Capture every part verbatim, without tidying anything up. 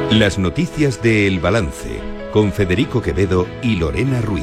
Las noticias de El Balance, con Federico Quevedo y Lorena Ruiz.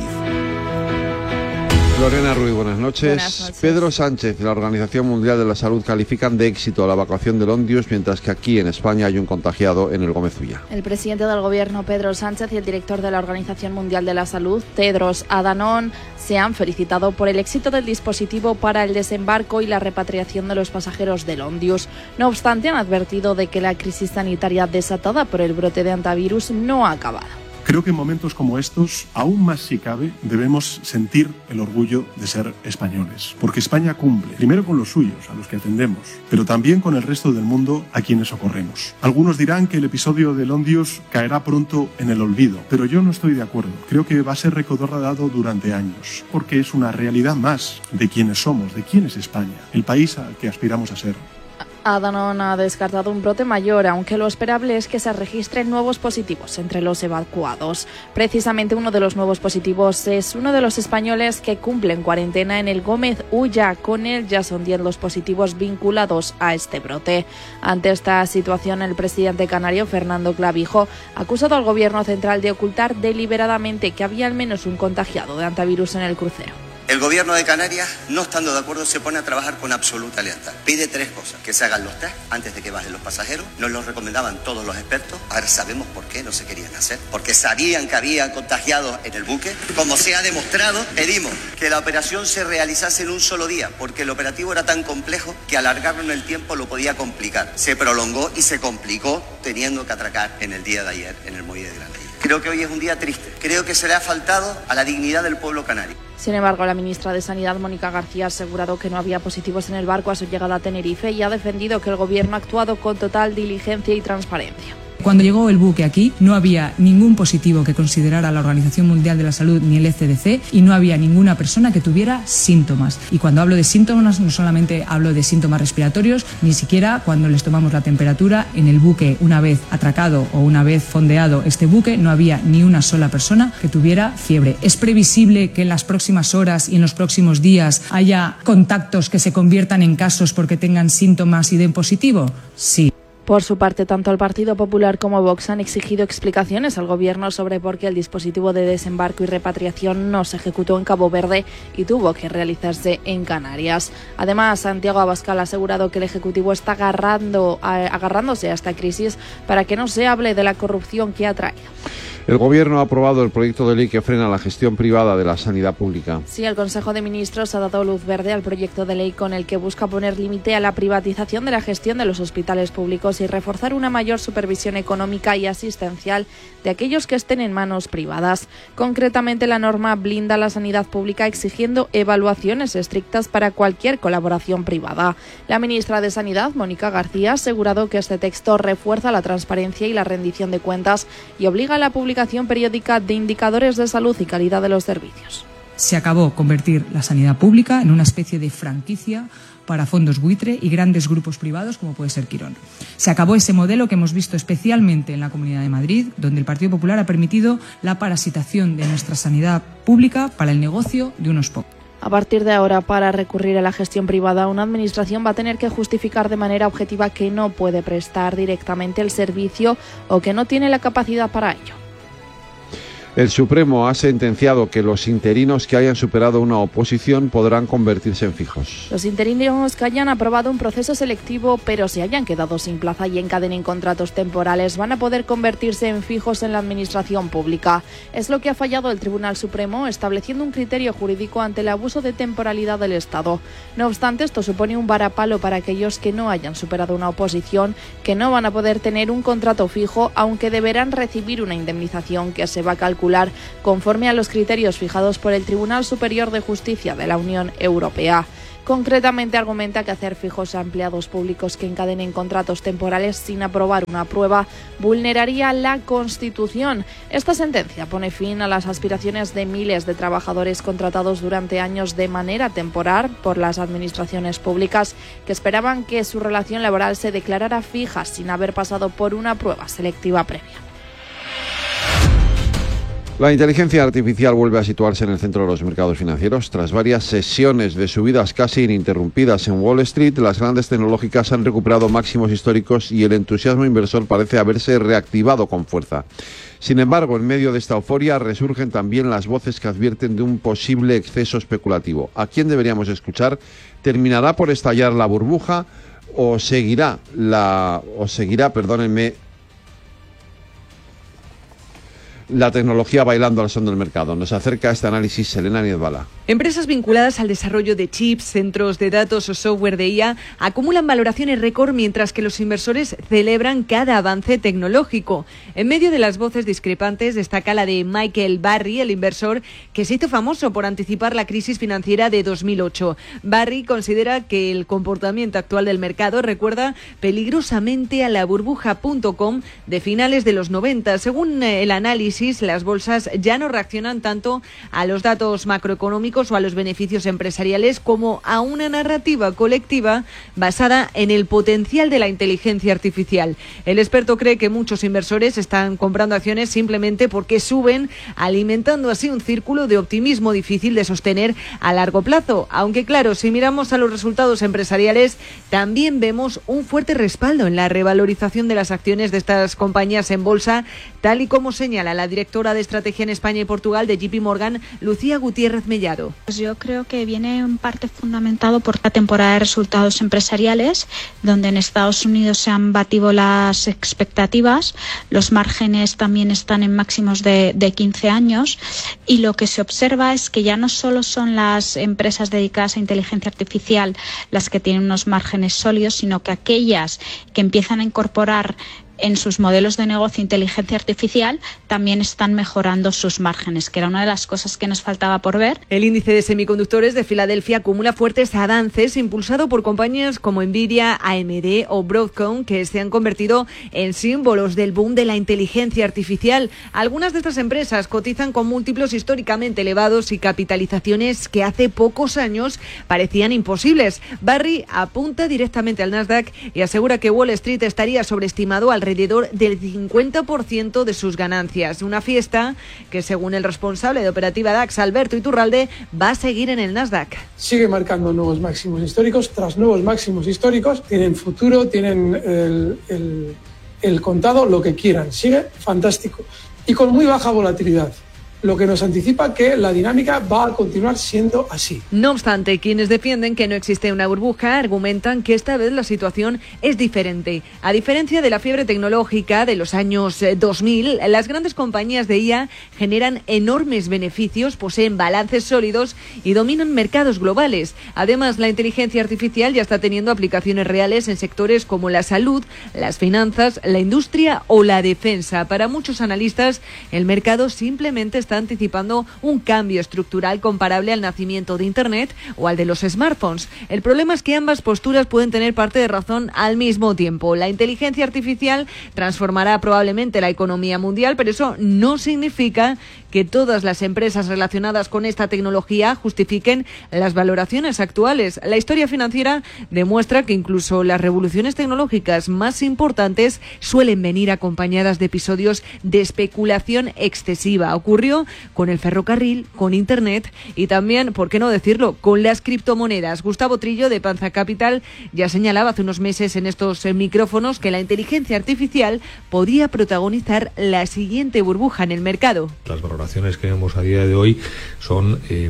Lorena Ruiz, buenas noches. Buenas noches. Pedro Sánchez y la Organización Mundial de la Salud califican de éxito la evacuación del Ondius, mientras que aquí en España hay un contagiado en el Gómez Ulla. El presidente del Gobierno, Pedro Sánchez, y el director de la Organización Mundial de la Salud, Tedros Adhanom, se han felicitado por el éxito del dispositivo para el desembarco y la repatriación de los pasajeros del Ondius. No obstante, han advertido de que la crisis sanitaria desatada por el brote de hantavirus no ha acabado. Creo que en momentos como estos, aún más si cabe, debemos sentir el orgullo de ser españoles. Porque España cumple, primero con los suyos, a los que atendemos, pero también con el resto del mundo a quienes socorremos. Algunos dirán que el episodio del Ondius caerá pronto en el olvido, pero yo no estoy de acuerdo. Creo que va a ser recordado durante años, porque es una realidad más de quienes somos, de quién es España, el país al que aspiramos a ser. Adhanom ha descartado un brote mayor, aunque lo esperable es que se registren nuevos positivos entre los evacuados. Precisamente uno de los nuevos positivos es uno de los españoles que cumplen cuarentena en el Gómez Ulla. Con él ya son diez los positivos vinculados a este brote. Ante esta situación, el presidente canario, Fernando Clavijo, ha acusado al gobierno central de ocultar deliberadamente que había al menos un contagiado de hantavirus en el crucero. El gobierno de Canarias, no estando de acuerdo, se pone a trabajar con absoluta lealtad. Pide tres cosas: que se hagan los test antes de que bajen los pasajeros. Nos los recomendaban todos los expertos. Ahora sabemos por qué no se querían hacer. Porque sabían que había contagiados en el buque. Como se ha demostrado, pedimos que la operación se realizase en un solo día, porque el operativo era tan complejo que alargarlo en el tiempo lo podía complicar. Se prolongó y se complicó teniendo que atracar en el día de ayer en el muelle de Granadilla. Creo que hoy es un día triste. Creo que se le ha faltado a la dignidad del pueblo canario. Sin embargo, la ministra de Sanidad, Mónica García, ha asegurado que no había positivos en el barco a su llegada a Tenerife y ha defendido que el gobierno ha actuado con total diligencia y transparencia. Cuando llegó el buque aquí no había ningún positivo que considerara la Organización Mundial de la Salud ni el E C D C y no había ninguna persona que tuviera síntomas. Y cuando hablo de síntomas no solamente hablo de síntomas respiratorios, ni siquiera cuando les tomamos la temperatura en el buque una vez atracado o una vez fondeado este buque no había ni una sola persona que tuviera fiebre. ¿Es previsible que en las próximas horas y en los próximos días haya contactos que se conviertan en casos porque tengan síntomas y den positivo? Sí. Por su parte, tanto el Partido Popular como Vox han exigido explicaciones al Gobierno sobre por qué el dispositivo de desembarco y repatriación no se ejecutó en Cabo Verde y tuvo que realizarse en Canarias. Además, Santiago Abascal ha asegurado que el Ejecutivo está agarrando, agarrándose a esta crisis para que no se hable de la corrupción que ha traído. El Gobierno ha aprobado el proyecto de ley que frena la gestión privada de la sanidad pública. Sí, el Consejo de Ministros ha dado luz verde al proyecto de ley con el que busca poner límite a la privatización de la gestión de los hospitales públicos y reforzar una mayor supervisión económica y asistencial de aquellos que estén en manos privadas. Concretamente, la norma blinda la sanidad pública exigiendo evaluaciones estrictas para cualquier colaboración privada. La ministra de Sanidad, Mónica García, ha asegurado que este texto refuerza la transparencia y la rendición de cuentas y obliga a la publicación periódica de indicadores de salud y calidad de los servicios. Se acabó convertir la sanidad pública en una especie de franquicia para fondos buitre y grandes grupos privados como puede ser Quirón. Se acabó ese modelo que hemos visto especialmente en la Comunidad de Madrid, donde el Partido Popular ha permitido la parasitación de nuestra sanidad pública para el negocio de unos pocos. A partir de ahora, para recurrir a la gestión privada, una administración va a tener que justificar de manera objetiva que no puede prestar directamente el servicio o que no tiene la capacidad para ello. El Supremo ha sentenciado que los interinos que hayan superado una oposición podrán convertirse en fijos. Los interinos que hayan aprobado un proceso selectivo pero se hayan quedado sin plaza y encadenen contratos temporales van a poder convertirse en fijos en la administración pública. Es lo que ha fallado el Tribunal Supremo, estableciendo un criterio jurídico ante el abuso de temporalidad del Estado. No obstante, esto supone un varapalo para aquellos que no hayan superado una oposición, que no van a poder tener un contrato fijo, aunque deberán recibir una indemnización que se va a calcular conforme a los criterios fijados por el Tribunal Superior de Justicia de la Unión Europea. Concretamente, argumenta que hacer fijos a empleados públicos que encadenen contratos temporales sin aprobar una prueba vulneraría la Constitución. Esta sentencia pone fin a las aspiraciones de miles de trabajadores contratados durante años de manera temporal por las administraciones públicas que esperaban que su relación laboral se declarara fija sin haber pasado por una prueba selectiva previa. La inteligencia artificial vuelve a situarse en el centro de los mercados financieros. Tras varias sesiones de subidas casi ininterrumpidas en Wall Street, las grandes tecnológicas han recuperado máximos históricos y el entusiasmo inversor parece haberse reactivado con fuerza. Sin embargo, en medio de esta euforia resurgen también las voces que advierten de un posible exceso especulativo. ¿A quién deberíamos escuchar? ¿Terminará por estallar la burbuja o seguirá la o seguirá, perdónenme, la tecnología bailando al son del mercado? Nos acerca este análisis Elena Niezbala. Empresas vinculadas al desarrollo de chips, centros de datos o software de I A acumulan valoraciones récord mientras que los inversores celebran cada avance tecnológico. En medio de las voces discrepantes destaca la de Michael Burry, el inversor que se hizo famoso por anticipar la crisis financiera de dos mil ocho. Burry considera que el comportamiento actual del mercado recuerda peligrosamente a la burbuja punto com de finales de los noventa. Según el análisis, las bolsas ya no reaccionan tanto a los datos macroeconómicos o a los beneficios empresariales como a una narrativa colectiva basada en el potencial de la inteligencia artificial. El experto cree que muchos inversores están comprando acciones simplemente porque suben, alimentando así un círculo de optimismo difícil de sostener a largo plazo. Aunque claro, si miramos a los resultados empresariales, también vemos un fuerte respaldo en la revalorización de las acciones de estas compañías en bolsa, tal y como señala la directora de estrategia en España y Portugal de J P Morgan, Lucía Gutiérrez Mellado. Pues yo creo que viene en parte fundamentado por la temporada de resultados empresariales, donde en Estados Unidos se han batido las expectativas, los márgenes también están en máximos de, de quince años, y lo que se observa es que ya no solo son las empresas dedicadas a inteligencia artificial las que tienen unos márgenes sólidos, sino que aquellas que empiezan a incorporar en sus modelos de negocio inteligencia artificial también están mejorando sus márgenes, que era una de las cosas que nos faltaba por ver. El índice de semiconductores de Filadelfia acumula fuertes avances impulsado por compañías como Nvidia, A M D o Broadcom, que se han convertido en símbolos del boom de la inteligencia artificial. Algunas de estas empresas cotizan con múltiplos históricamente elevados y capitalizaciones que hace pocos años parecían imposibles. Burry apunta directamente al Nasdaq y asegura que Wall Street estaría sobreestimado al alrededor del cincuenta por ciento de sus ganancias. Una fiesta que, según el responsable de operativa DAX, Alberto Iturralde, va a seguir en el Nasdaq. Sigue marcando nuevos máximos históricos, tras nuevos máximos históricos. Tienen futuro, tienen el, el, el contado, lo que quieran. Sigue fantástico. Y con muy baja volatilidad, lo que nos anticipa que la dinámica va a continuar siendo así. No obstante, quienes defienden que no existe una burbuja argumentan que esta vez la situación es diferente. A diferencia de la fiebre tecnológica de los años dos mil, las grandes compañías de I A generan enormes beneficios, poseen balances sólidos y dominan mercados globales. Además, la inteligencia artificial ya está teniendo aplicaciones reales en sectores como la salud, las finanzas, la industria o la defensa. Para muchos analistas, el mercado simplemente está anticipando un cambio estructural comparable al nacimiento de Internet o al de los smartphones. El problema es que ambas posturas pueden tener parte de razón al mismo tiempo. La inteligencia artificial transformará probablemente la economía mundial, pero eso no significa que todas las empresas relacionadas con esta tecnología justifiquen las valoraciones actuales. La historia financiera demuestra que incluso las revoluciones tecnológicas más importantes suelen venir acompañadas de episodios de especulación excesiva. Ocurrió con el ferrocarril, con Internet y también, por qué no decirlo, con las criptomonedas. Gustavo Trillo, de Panza Capital, ya señalaba hace unos meses en estos micrófonos que la inteligencia artificial podría protagonizar la siguiente burbuja en el mercado. Las valoraciones que vemos a día de hoy son eh,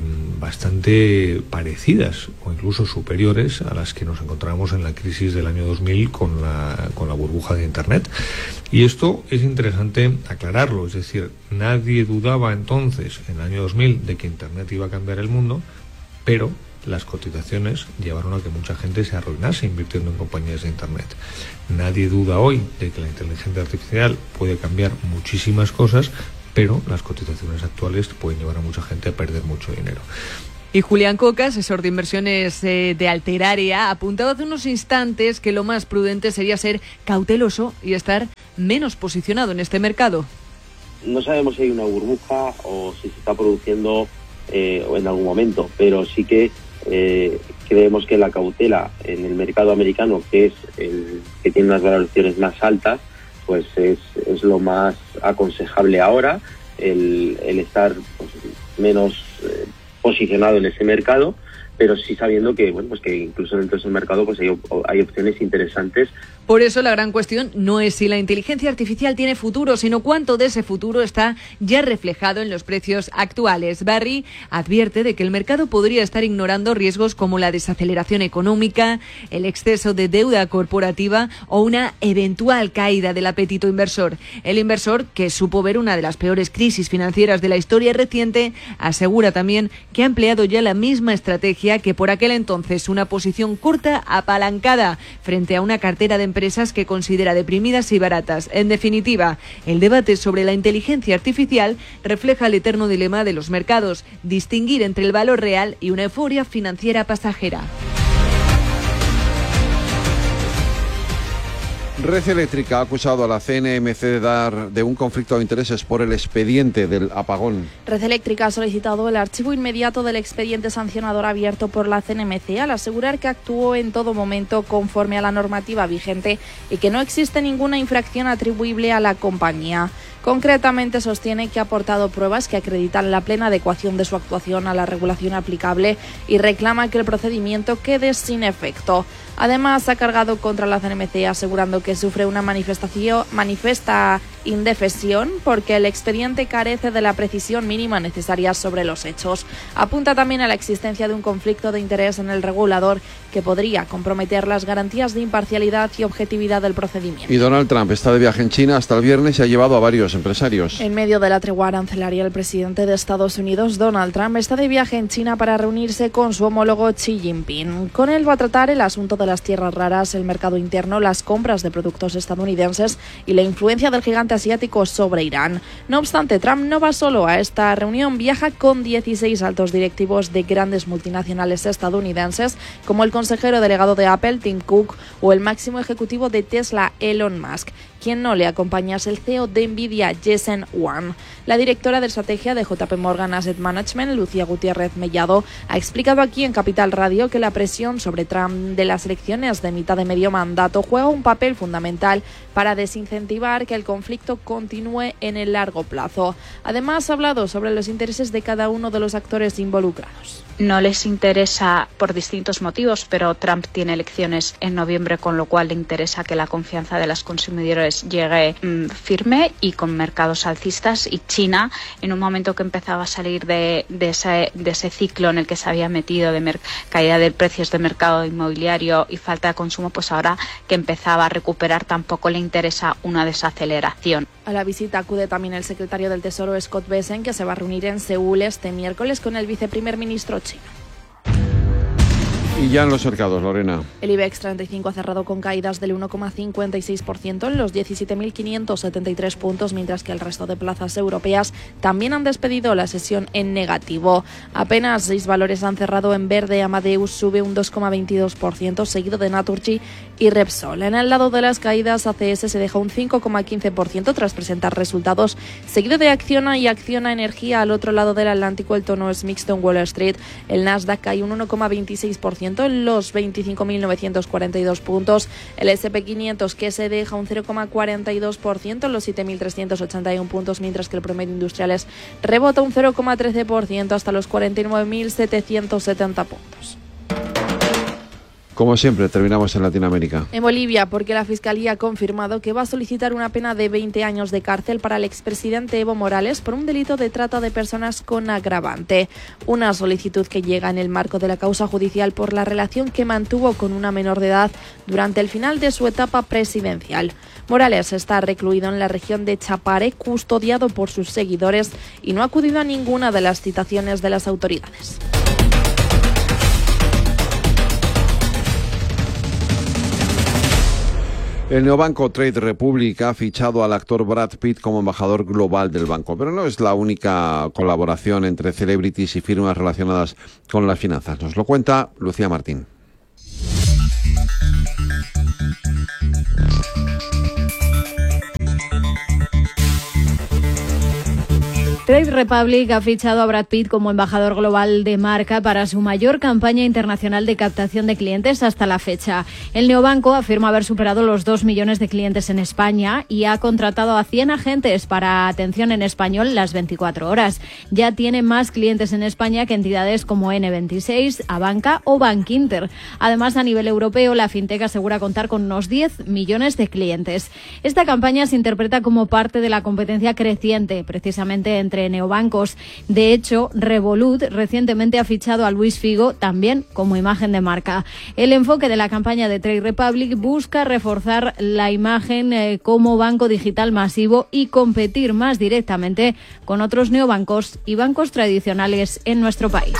bastante parecidas o incluso superiores a las que nos encontramos en la crisis del año dos mil con la, con la burbuja de Internet. Y esto es interesante aclararlo, es decir, nadie dudaba entonces, en el año dos mil, de que Internet iba a cambiar el mundo, pero las cotizaciones llevaron a que mucha gente se arruinase invirtiendo en compañías de Internet. Nadie duda hoy de que la inteligencia artificial puede cambiar muchísimas cosas, pero las cotizaciones actuales pueden llevar a mucha gente a perder mucho dinero. Y Julián Coca, asesor de inversiones eh, de Alteraria, apuntaba hace unos instantes que lo más prudente sería ser cauteloso y estar menos posicionado en este mercado. No sabemos si hay una burbuja o si se está produciendo eh, en algún momento, pero sí que eh, creemos que la cautela en el mercado americano, que es el que tiene unas valoraciones más altas, pues es, es lo más aconsejable ahora. el, el estar pues, menos eh, posicionado en ese mercado, pero sí sabiendo que bueno pues que incluso dentro de ese mercado pues hay, hay opciones interesantes. Por eso la gran cuestión no es si la inteligencia artificial tiene futuro, sino cuánto de ese futuro está ya reflejado en los precios actuales. Barry advierte de que el mercado podría estar ignorando riesgos como la desaceleración económica, el exceso de deuda corporativa o una eventual caída del apetito inversor. El inversor, que supo ver una de las peores crisis financieras de la historia reciente, asegura también que ha empleado ya la misma estrategia que por aquel entonces, una posición corta apalancada frente a una cartera de empresas que considera deprimidas y baratas. En definitiva, el debate sobre la inteligencia artificial refleja el eterno dilema de los mercados, distinguir entre el valor real y una euforia financiera pasajera. Red Eléctrica ha acusado a la C N M C de dar de un conflicto de intereses por el expediente del apagón. Red Eléctrica ha solicitado el archivo inmediato del expediente sancionador abierto por la C N M C al asegurar que actuó en todo momento conforme a la normativa vigente y que no existe ninguna infracción atribuible a la compañía. Concretamente sostiene que ha aportado pruebas que acreditan la plena adecuación de su actuación a la regulación aplicable y reclama que el procedimiento quede sin efecto. Además, ha cargado contra la C N M C asegurando que sufre una manifestación, manifiesta indefensión porque el expediente carece de la precisión mínima necesaria sobre los hechos. Apunta también a la existencia de un conflicto de interés en el regulador que podría comprometer las garantías de imparcialidad y objetividad del procedimiento. Y Donald Trump está de viaje en China hasta el viernes y ha llevado a varios empresarios. En medio de la tregua arancelaria, el presidente de Estados Unidos, Donald Trump, está de viaje en China para reunirse con su homólogo Xi Jinping. Con él va a tratar el asunto de las tierras raras, el mercado interno, las compras de productos estadounidenses y la influencia del gigante asiático sobre Irán. No obstante, Trump no va solo a esta reunión, viaja con dieciséis altos directivos de grandes multinacionales estadounidenses, como el consejero delegado de Apple, Tim Cook, o el máximo ejecutivo de Tesla, Elon Musk. Quien no le acompaña es el C E O de Nvidia, Jensen Huang. La directora de estrategia de J P Morgan Asset Management, Lucía Gutiérrez Mellado, ha explicado aquí en Capital Radio que la presión sobre Trump de las elecciones de mitad de medio mandato juega un papel fundamental para desincentivar que el conflicto continúe en el largo plazo. Además, ha hablado sobre los intereses de cada uno de los actores involucrados. No les interesa por distintos motivos, pero Trump tiene elecciones en noviembre, con lo cual le interesa que la confianza de los consumidores llegue mmm, firme y con mercados alcistas. Y China, en un momento que empezaba a salir de, de, ese, de ese ciclo en el que se había metido de mer- caída de precios de mercado inmobiliario y falta de consumo, pues ahora que empezaba a recuperar tampoco le interesa una desaceleración. A la visita acude también el secretario del Tesoro, Scott Bessent, que se va a reunir en Seúl este miércoles con el viceprimer ministro chino. Y ya en los mercados, Lorena. El IBEX treinta y cinco ha cerrado con caídas del uno coma cincuenta y seis por ciento en los diecisiete mil quinientos setenta y tres puntos, mientras que el resto de plazas europeas también han despedido la sesión en negativo. Apenas seis valores han cerrado en verde. Amadeus sube un dos coma veintidós por ciento, seguido de Naturgy y Repsol. En el lado de las caídas, A C S se deja un cinco coma quince por ciento tras presentar resultados, seguido de Acciona y Acciona Energía. Al otro lado del Atlántico, el tono es mixto en Wall Street. El Nasdaq cae un uno coma veintiséis por ciento en los veinticinco mil novecientos cuarenta y dos puntos. El ese and pe quinientos que se deja un cero coma cuarenta y dos por ciento en los siete mil trescientos ochenta y uno puntos, mientras que el promedio industriales rebota un cero coma trece por ciento hasta los cuarenta y nueve mil setecientos setenta puntos. Como siempre, terminamos en Latinoamérica. En Bolivia, porque la Fiscalía ha confirmado que va a solicitar una pena de veinte años de cárcel para el expresidente Evo Morales por un delito de trata de personas con agravante. Una solicitud que llega en el marco de la causa judicial por la relación que mantuvo con una menor de edad durante el final de su etapa presidencial. Morales está recluido en la región de Chapare, custodiado por sus seguidores, y no ha acudido a ninguna de las citaciones de las autoridades. El neobanco Trade Republic ha fichado al actor Brad Pitt como embajador global del banco, pero no es la única colaboración entre celebrities y firmas relacionadas con las finanzas. Nos lo cuenta Lucía Martín. Trade Republic ha fichado a Brad Pitt como embajador global de marca para su mayor campaña internacional de captación de clientes hasta la fecha. El neobanco afirma haber superado los dos millones de clientes en España y ha contratado a cien agentes para atención en español las veinticuatro horas. Ya tiene más clientes en España que entidades como ene veintiséis, Abanca o Bankinter. Además, a nivel europeo, la fintech asegura contar con unos diez millones de clientes. Esta campaña se interpreta como parte de la competencia creciente, precisamente entre entre neobancos. De hecho, Revolut recientemente ha fichado a Luis Figo también como imagen de marca. El enfoque de la campaña de Trade Republic busca reforzar la imagen eh, como banco digital masivo y competir más directamente con otros neobancos y bancos tradicionales en nuestro país.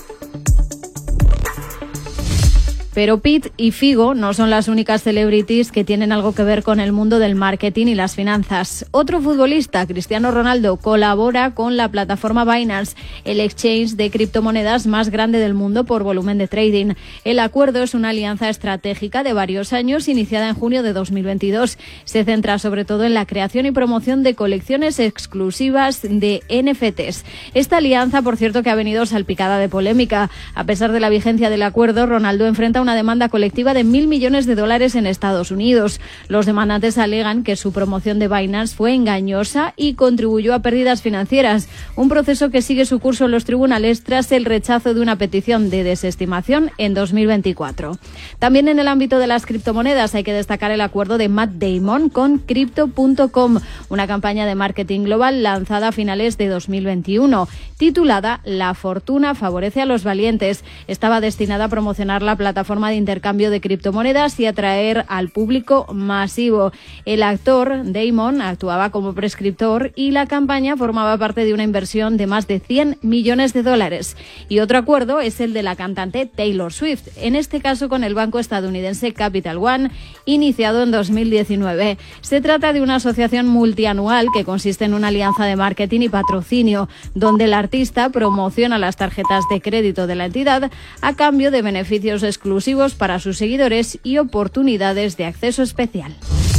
Pero Pitt y Figo no son las únicas celebrities que tienen algo que ver con el mundo del marketing y las finanzas. Otro futbolista, Cristiano Ronaldo, colabora con la plataforma Binance, el exchange de criptomonedas más grande del mundo por volumen de trading. El acuerdo es una alianza estratégica de varios años iniciada en junio de dos mil veintidós. Se centra sobre todo en la creación y promoción de colecciones exclusivas de ene efe tes. Esta alianza, por cierto, que ha venido salpicada de polémica. A pesar de la vigencia del acuerdo, Ronaldo enfrenta una demanda colectiva de mil millones de dólares en Estados Unidos. Los demandantes alegan que su promoción de Binance fue engañosa y contribuyó a pérdidas financieras, un proceso que sigue su curso en los tribunales tras el rechazo de una petición de desestimación en dos mil veinticuatro. También en el ámbito de las criptomonedas hay que destacar el acuerdo de Matt Damon con Crypto punto com, una campaña de marketing global lanzada a finales de dos mil veintiuno, titulada La fortuna favorece a los valientes. Estaba destinada a promocionar la plataforma de intercambio de criptomonedas y atraer al público masivo. El actor Damon actuaba como prescriptor y la campaña formaba parte de una inversión de más de cien millones de dólares. Y otro acuerdo es el de la cantante Taylor Swift, en este caso con el banco estadounidense Capital One, iniciado en dos mil diecinueve. Se trata de una asociación multianual que consiste en una alianza de marketing y patrocinio, donde el artista promociona las tarjetas de crédito de la entidad a cambio de beneficios exclusivos para sus seguidores y oportunidades de acceso especial.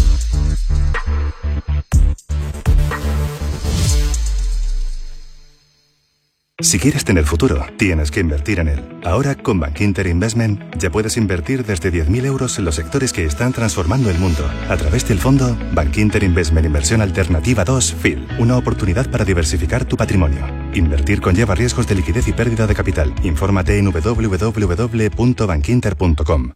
Si quieres tener futuro, tienes que invertir en él. Ahora, con Bankinter Investment, ya puedes invertir desde diez mil euros en los sectores que están transformando el mundo. A través del fondo Bankinter Investment Inversión Alternativa dos F I L. Una oportunidad para diversificar tu patrimonio. Invertir conlleva riesgos de liquidez y pérdida de capital. Infórmate en doble u doble u doble u punto bankinter punto com.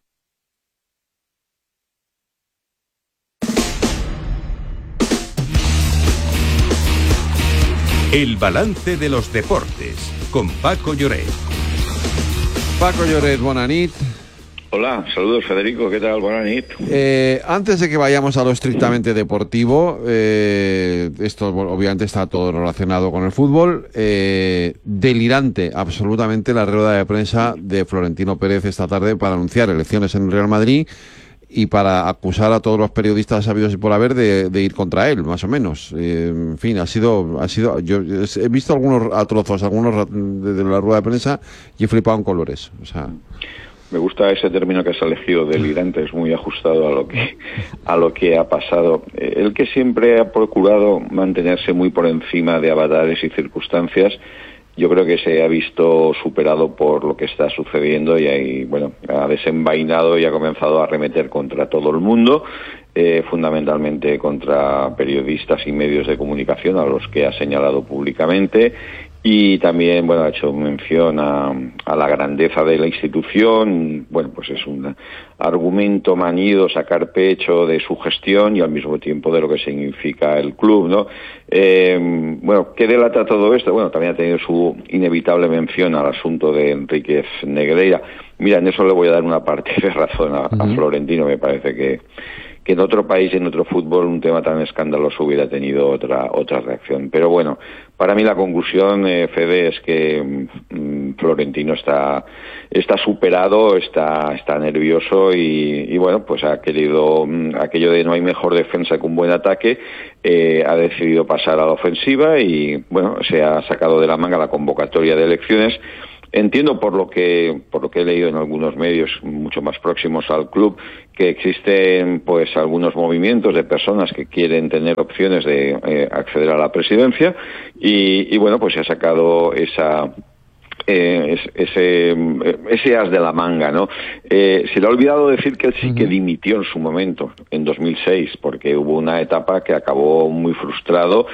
El balance de los deportes, con Paco Lloret. Paco Lloret, bona nit. Hola, saludos Federico, ¿qué tal? Buenas nit. Eh, antes de que vayamos a lo estrictamente deportivo, eh, esto bueno, obviamente está todo relacionado con el fútbol, eh, delirante absolutamente la rueda de prensa de Florentino Pérez esta tarde para anunciar elecciones en el Real Madrid y para acusar a todos los periodistas sabidos y por haber de, de ir contra él, más o menos. Eh, en fin, ha sido, ha sido, yo he visto algunos a trozos, algunos de, de la rueda de prensa y he flipado en colores. O sea, me gusta ese término que has elegido, delirante, es muy ajustado a lo que a lo que ha pasado. Eh, él que siempre ha procurado mantenerse muy por encima de avatares y circunstancias, yo creo que se ha visto superado por lo que está sucediendo y ahí, bueno, ha desenvainado y ha comenzado a arremeter contra todo el mundo, eh, fundamentalmente contra periodistas y medios de comunicación a los que ha señalado públicamente. Y también, bueno, ha hecho mención a, a la grandeza de la institución. Bueno, pues es un argumento manido, sacar pecho de su gestión y al mismo tiempo de lo que significa el club, ¿no? Eh, bueno, ¿qué delata todo esto? Bueno, también ha tenido su inevitable mención al asunto de Enríquez Negreira. Mira, en eso le voy a dar una parte de razón a, a Florentino. Me parece que que en otro país, en otro fútbol, un tema tan escandaloso hubiera tenido otra otra reacción. Pero bueno, para mí la conclusión, eh, Fede, es que mm, Florentino está está superado, está está nervioso y, y bueno, pues ha querido, mm, aquello de no hay mejor defensa que un buen ataque, eh, ha decidido pasar a la ofensiva y bueno, se ha sacado de la manga la convocatoria de elecciones entiendo por lo que por lo que he leído en algunos medios mucho más próximos al club que existen pues algunos movimientos de personas que quieren tener opciones de eh, acceder a la presidencia y, y bueno, pues se ha sacado esa Eh, ese ese as de la manga, ¿no? Eh, se le ha olvidado decir que él sí que dimitió en su momento, en dos mil seis, porque hubo una etapa que acabó muy frustrado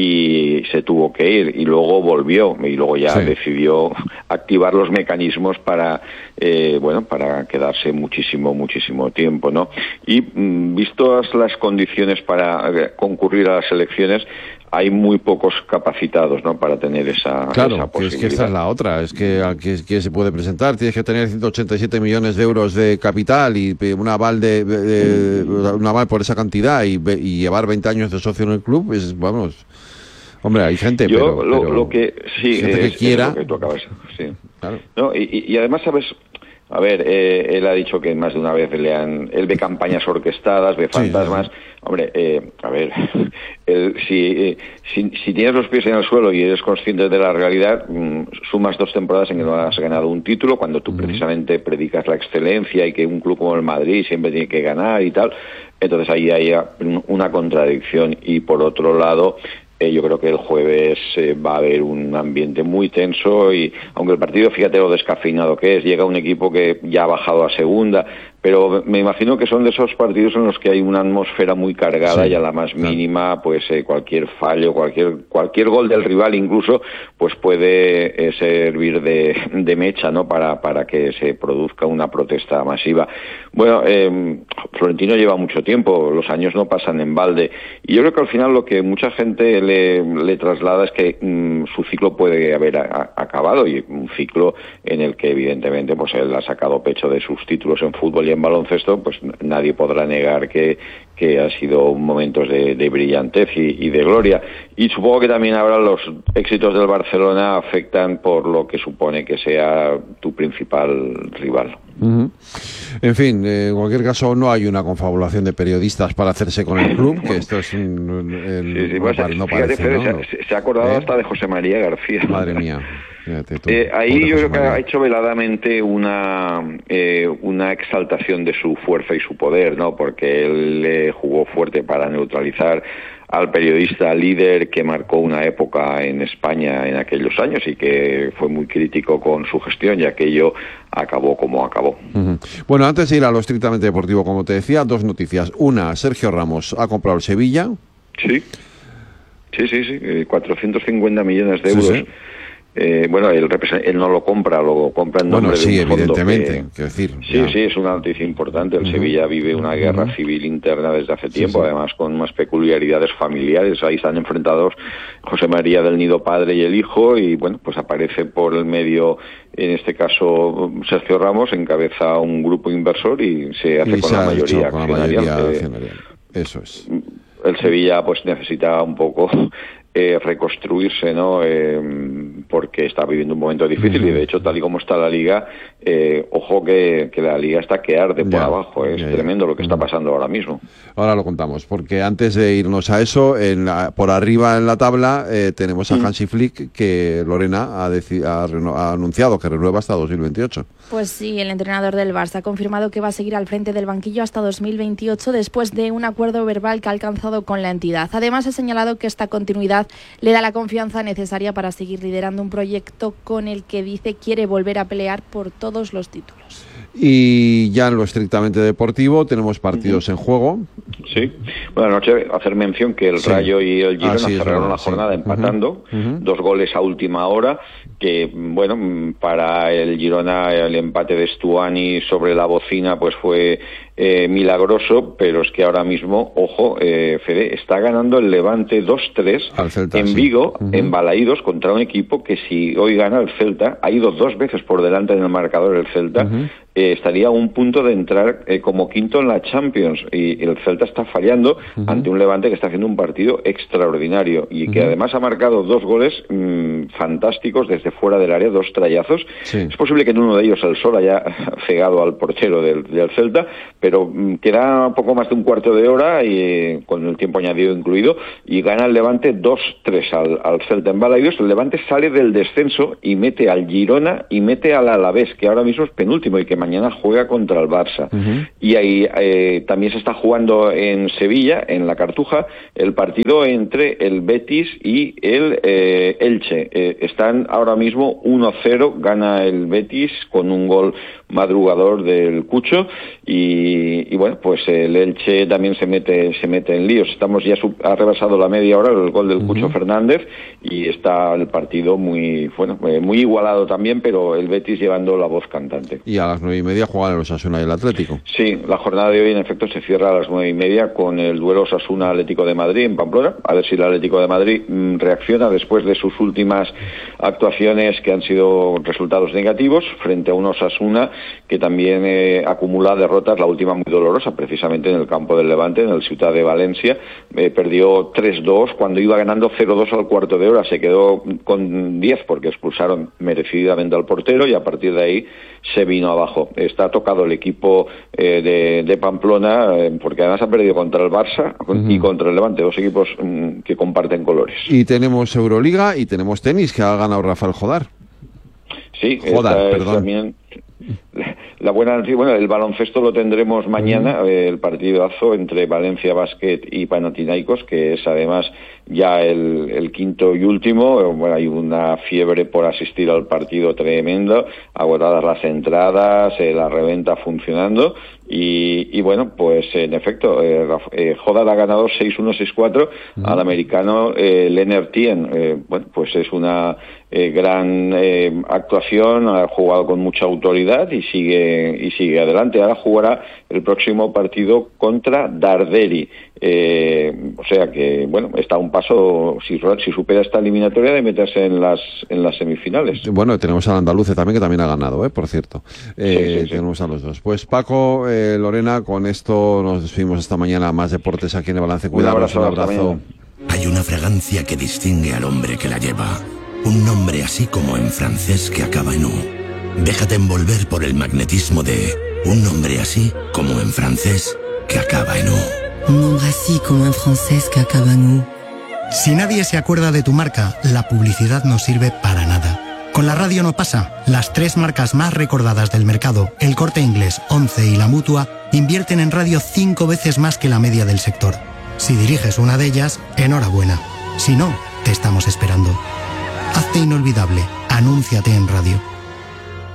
y se tuvo que ir, y luego volvió, y luego ya sí. decidió activar los mecanismos para, eh, bueno, para quedarse muchísimo, muchísimo tiempo, ¿no? Y mm, vistas las condiciones para concurrir a las elecciones, hay muy pocos capacitados, ¿no?, para tener esa, claro, esa posibilidad. Claro, es que esta es la otra, es que al que, que se puede presentar tienes que tener ciento ochenta y siete millones de euros de capital y un aval de, de, de un aval por esa cantidad y, y llevar veinte años de socio en el club, es, vamos, hombre, hay gente, Yo, pero, lo, pero lo que sí, gente es, que quiera, es lo que tú acabas, sí. Claro. No, y, y además, sabes, a ver, eh, él ha dicho que más de una vez le han, él ve campañas orquestadas, ve fantasmas. Sí, sí, sí. Hombre, eh, a ver, él, si, eh, si, si tienes los pies en el suelo y eres consciente de la realidad, mmm, sumas dos temporadas en que no has ganado un título, cuando tú uh-huh. precisamente predicas la excelencia y que un club como el Madrid siempre tiene que ganar y tal, entonces ahí hay una contradicción. Y por otro lado, Eh, yo creo que el jueves eh, va a haber un ambiente muy tenso y aunque el partido, fíjate lo descafeinado que es, llega un equipo que ya ha bajado a segunda, pero me imagino que son de esos partidos en los que hay una atmósfera muy cargada, sí, y a la más mínima, pues eh, cualquier fallo, cualquier cualquier gol del rival incluso, pues puede eh, servir de, de mecha, ¿no?, para para que se produzca una protesta masiva. Bueno, eh, Florentino lleva mucho tiempo, los años no pasan en balde, y yo creo que al final lo que mucha gente le, le traslada es que mmm, su ciclo puede haber a, a, acabado, y un ciclo en el que evidentemente pues él ha sacado pecho de sus títulos en fútbol y en baloncesto, pues nadie podrá negar que, que ha sido momentos de, de brillantez y, y de gloria. Y supongo que también ahora los éxitos del Barcelona afectan por lo que supone que sea tu principal rival. Uh-huh. En fin, eh, en cualquier caso no hay una confabulación de periodistas para hacerse con el club, que esto es un... El, sí, sí, no, pues, no parece, Fede, ¿no? Se, se ha acordado ¿Eh? hasta de José María García. Madre mía. Fíjate tú, eh, ahí yo creo María. que ha hecho veladamente una eh, una exaltación de su fuerza y su poder, ¿no? Porque él eh, jugó fuerte para neutralizar al periodista líder que marcó una época en España en aquellos años y que fue muy crítico con su gestión, y aquello acabó como acabó. Uh-huh. Bueno, antes de ir a lo estrictamente deportivo, como te decía, dos noticias. Una, Sergio Ramos ha comprado el Sevilla. Sí, sí, sí, sí, cuatrocientos cincuenta millones de euros. Sí, sí. Eh, bueno, él, él no lo compra, lo compra en nombre bueno, sí, de un fondo evidentemente, que, decir, sí, ya. sí, es una noticia importante. El uh-huh. Sevilla vive una guerra uh-huh. civil interna desde hace tiempo, sí, sí. además con unas peculiaridades familiares. Ahí están enfrentados José María del Nido padre y el hijo, y bueno, pues aparece por el medio, en este caso Sergio Ramos, encabeza un grupo inversor y se hace y con, se la mayoría con la mayoría accionaria. Eso es. El Sevilla pues necesita un poco eh, reconstruirse, ¿no? Eh, porque está viviendo un momento difícil, uh-huh. y de hecho, tal y como está la Liga, eh, ojo que, que la Liga está que arde por ya, abajo, es ya, ya. tremendo lo que está pasando ahora mismo. Ahora lo contamos, porque antes de irnos a eso, en la, por arriba en la tabla eh, tenemos a Hansi Flick, que Lorena ha, deci- ha, reno- ha anunciado que renueva hasta dos mil veintiocho. Pues sí, el entrenador del Barça ha confirmado que va a seguir al frente del banquillo hasta dos mil veintiocho después de un acuerdo verbal que ha alcanzado con la entidad. Además, ha señalado que esta continuidad le da la confianza necesaria para seguir liderando un proyecto con el que dice quiere volver a pelear por todos los títulos. Y ya en lo estrictamente deportivo tenemos partidos uh-huh. en juego. Sí, bueno, anoche hacer mención que el sí. Rayo y el Girona ah, sí, cerraron la jornada sí. empatando, uh-huh. dos goles a última hora, que bueno, para el Girona el empate de Stuani sobre la bocina pues fue eh, milagroso, pero es que ahora mismo, ojo, eh, Fede, está ganando el Levante dos tres Celta, en sí. Vigo, uh-huh. en Balaídos, contra un equipo que si hoy gana el Celta, ha ido dos veces por delante en el marcador el Celta, uh-huh. eh, estaría a un punto de entrar eh, como quinto en la Champions, y el Celta está fallando uh-huh. ante un Levante que está haciendo un partido extraordinario y que uh-huh. además ha marcado dos goles mmm, fantásticos desde fuera del área, dos trayazos. Sí. Es posible que en uno de ellos el sol haya cegado al portero del, del Celta, pero pero mm, queda poco más de un cuarto de hora, y, eh, con el tiempo añadido incluido, y gana el Levante dos tres al, al Celta en Balaídos. El Levante sale del descenso y mete al Girona y mete al Alavés, que ahora mismo es penúltimo y que mañana juega contra el Barça. Uh-huh. Y ahí eh, también se está jugando en Sevilla, en la Cartuja, el partido entre el Betis y el eh, Elche. Eh, están ahora mismo uno cero, gana el Betis con un gol madrugador del Cucho, y, y bueno, pues el Elche también se mete se mete en líos. Estamos ya sub, ha rebasado la media hora el gol del uh-huh. Cucho Fernández, y está el partido muy bueno muy igualado también, pero el Betis llevando la voz cantante. Y a las nueve y media juegan el Osasuna y el Atlético. Sí, la jornada de hoy en efecto se cierra a las nueve y media con el duelo Osasuna-Atlético de Madrid en Pamplona. A ver si el Atlético de Madrid mmm, reacciona después de sus últimas actuaciones, que han sido resultados negativos, frente a un Osasuna que también eh, acumula derrotas, la última muy dolorosa, precisamente en el campo del Levante, en el Ciutat de Valencia. Eh, perdió tres dos cuando iba ganando cero dos al cuarto de hora. Se quedó con diez porque expulsaron merecidamente al portero, y a partir de ahí se vino abajo. Está tocado el equipo eh, de, de Pamplona, eh, porque además ha perdido contra el Barça uh-huh. y contra el Levante, dos equipos mm, que comparten colores. Y tenemos Euroliga y tenemos tenis, que ha ganado Rafael Jodar. Sí, Jodar, esta perdón. Es también la buena noticia. Bueno, el baloncesto lo tendremos mañana, uh-huh. eh, el partidazo entre Valencia Basket y Panathinaikos, que es además ya el, el quinto y último. Bueno, hay una fiebre por asistir al partido tremendo, agotadas las entradas, eh, la reventa funcionando, y, y bueno, pues en efecto, eh, eh, Jodar ha ganado seis uno seis cuatro uh-huh. al americano eh, Leonard Tien. Eh, bueno, pues es una eh, gran eh, actuación, ha jugado con mucha autoridad y sigue y sigue adelante. Ahora jugará el próximo partido contra Darderi. Eh, o sea que, bueno, está a un paso, si, si supera esta eliminatoria, de meterse en las en las semifinales. Bueno, tenemos al andaluce también, que también ha ganado, ¿eh? Por cierto. Eh, sí, sí, sí. Tenemos a los dos. Pues Paco, eh, Lorena, con esto nos despedimos esta mañana. Más deportes aquí en El Balance. Cuidados, un abrazo. Un abrazo. Hay una fragancia que distingue al hombre que la lleva. Un nombre así como en francés que acaba en U. Déjate envolver por el magnetismo de un nombre así como en francés que acaba en U. Un nombre así como en francés que acaba en U. Si nadie se acuerda de tu marca, la publicidad no sirve para nada. Con la radio no pasa. Las tres marcas más recordadas del mercado, El Corte Inglés, Once y La Mutua, invierten en radio cinco veces más que la media del sector. Si diriges una de ellas, enhorabuena. Si no, te estamos esperando. Hazte inolvidable. Anúnciate en radio.